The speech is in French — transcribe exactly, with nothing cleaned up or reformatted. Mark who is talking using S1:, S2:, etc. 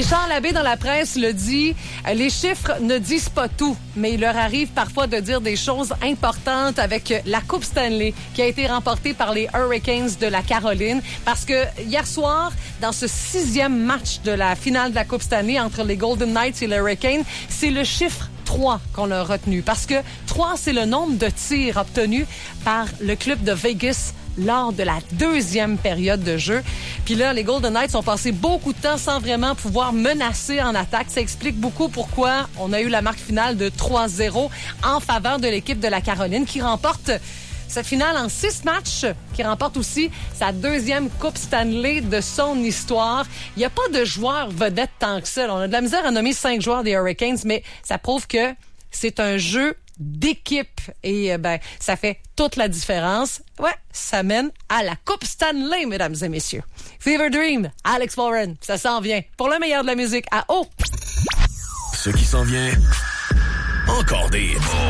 S1: Richard Labbé dans la presse le dit, les chiffres ne disent pas tout, mais il leur arrive parfois de dire des choses importantes avec la Coupe Stanley qui a été remportée par les Hurricanes de la Caroline. Parce que hier soir, dans ce sixième match de la finale de la Coupe Stanley entre les Golden Knights et les Hurricanes, c'est le chiffre trois qu'on a retenu. Parce que trois, c'est le nombre de tirs obtenus par le club de Vegas lors de la deuxième période de jeu. Puis là, les Golden Knights ont passé beaucoup de temps sans vraiment pouvoir menacer en attaque. Ça explique beaucoup pourquoi on a eu la marque finale de trois zéro en faveur de l'équipe de la Caroline qui remporte cette finale en six matchs, qui remporte aussi sa deuxième Coupe Stanley de son histoire. Il n'y a pas de joueurs vedettes tant que ça. On a de la misère à nommer cinq joueurs des Hurricanes, mais ça prouve que c'est un jeu d'équipe. Et ben, ça fait toute la différence. Ouais, ça mène à la Coupe Stanley, mesdames et messieurs. Fever Dream, Alex Warren, ça s'en vient. Pour le meilleur de la musique, à haut.
S2: Ce qui s'en vient, encore des...